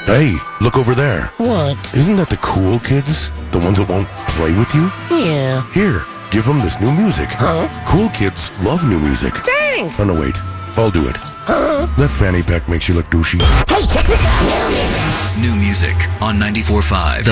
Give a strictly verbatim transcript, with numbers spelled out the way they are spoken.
Hey, look over there. What? Isn't that the cool kids? The ones that won't play with you? Yeah. Here, give them this new music. Huh? Cool kids love new music. Thanks. Oh, no, wait. I'll do it. Huh? That fanny pack makes you look douchey. Hey, check this out. New music on ninety-four point five.